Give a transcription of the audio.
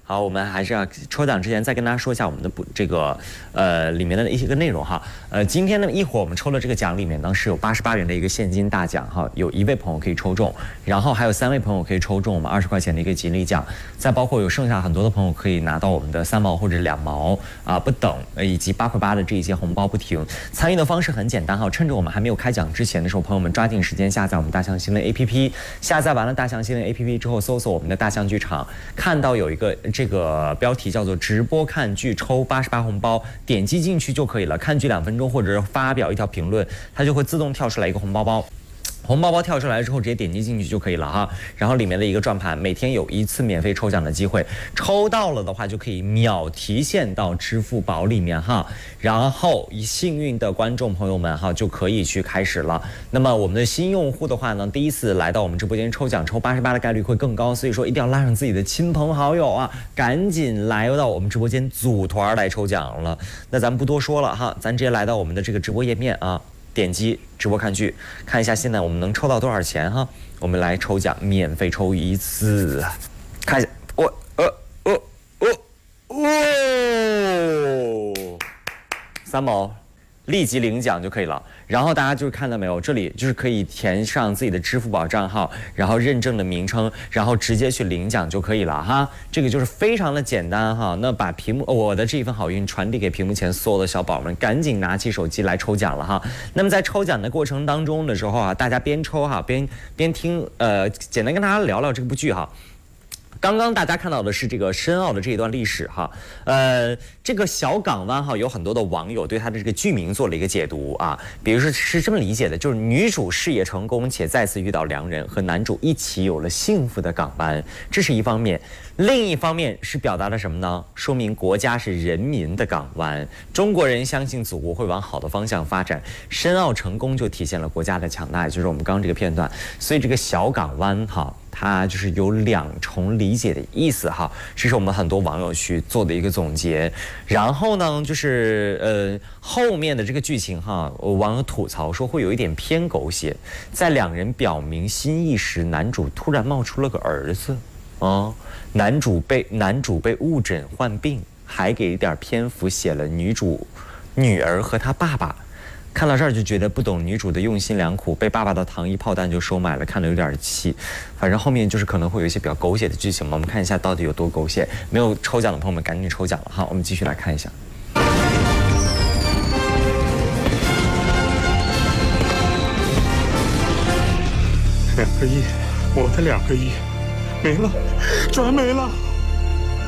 好，我们还是要抽奖之前再跟大家说一下我们的这个里面的一些个内容哈。今天呢一会儿我们抽的这个奖里面呢是有88元的一个现金大奖哈，有1位朋友可以抽中，然后还有3位朋友可以抽中我们20块钱的一个锦鲤奖，再包括有剩下很多的朋友可以拿到我们的3毛或者2毛不等，以及8块8的这一些红包不停。参与的方式很简单哈，趁着我们还没有开奖之前的时候，朋友们抓紧时间下载我们大象新闻 APP， 下载完了大象新闻 APP 之后，搜索我们的大象剧场，看到有一个这个标题叫做直播看剧抽88红包，点击进去就可以了，看剧2分钟或者是发表一条评论，它就会自动跳出来一个红包包。红包包跳出来之后，直接点击进去就可以了哈。然后里面的一个转盘，每天有1次免费抽奖的机会，抽到了的话就可以秒提现到支付宝里面哈。然后幸运的观众朋友们哈就可以去开始了。那么我们的新用户的话呢，第一次来到我们直播间抽奖，抽88的概率会更高，所以说一定要拉上自己的亲朋好友啊，赶紧来到我们直播间组团来抽奖了。那咱们不多说了哈，咱直接来到我们的这个直播页面啊。点击直播看剧，看一下现在我们能抽到多少钱哈？我们来抽奖，免费抽1次，看一下，3毛，立即领奖就可以了。然后大家就是看到没有，这里就是可以填上自己的支付宝账号，然后认证的名称，然后直接去领奖就可以了哈。这个就是非常的简单哈。那把屏幕我的这一份好运传递给屏幕前所有的小宝们，赶紧拿起手机来抽奖了哈。那么在抽奖的过程当中的时候啊，大家边抽哈边听，简单跟大家聊聊这部剧哈。刚刚大家看到的是这个深奥的这一段历史哈，这个小港湾哈，有很多的网友对它的这个剧名做了一个解读啊，比如说是这么理解的，就是女主事业成功且再次遇到良人，和男主一起有了幸福的港湾，这是一方面。另一方面是表达了什么呢？说明国家是人民的港湾，中国人相信祖国会往好的方向发展，深奥成功就体现了国家的强大，也就是我们刚刚这个片段。所以这个小港湾哈，它就是有2重理解的意思哈，这是我们很多网友去做的一个总结。然后呢，就是后面的这个剧情哈，网友吐槽说会有一点偏狗血，在2人表明心意时，男主突然冒出了个儿子啊，男主被误诊患病，还给一点篇幅写了女儿和他爸爸。看到这儿就觉得不懂女主的用心良苦，被爸爸的糖衣炮弹就收买了，看得有点气。反正后面就是可能会有一些比较狗血的剧情嘛，我们看一下到底有多狗血。没有抽奖的朋友们赶紧抽奖了哈，我们继续来看一下。 2个亿，我的2个亿没了，全没了。